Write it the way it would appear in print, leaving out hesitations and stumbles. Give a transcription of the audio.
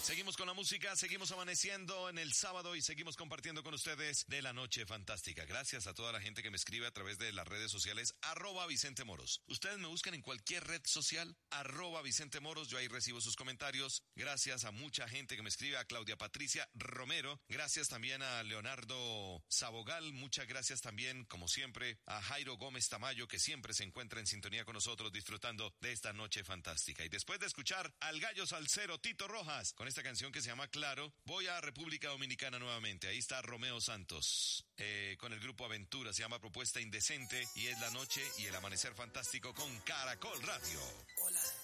Seguimos con la música, seguimos amaneciendo en el sábado y seguimos compartiendo con ustedes de la noche fantástica. Gracias a toda la gente que me escribe a través de las redes sociales, @Vicente Moros. Ustedes me buscan en cualquier red social, @Vicente Moros, yo ahí recibo sus comentarios. Gracias a mucha gente que me escribe, a Claudia Patricia Romero, gracias también a Leonardo Sabogal, muchas gracias también, como siempre, a Jairo Gómez Tamayo, que siempre se encuentra en sintonía con nosotros disfrutando de esta noche fantástica. Y después de escuchar al gallo salsero Tito Rojas, con esta canción que se llama Claro, voy a República Dominicana nuevamente. Ahí está Romeo Santos, con el grupo Aventura, se llama Propuesta Indecente, y es la noche y el amanecer fantástico con Caracol Radio. Hola.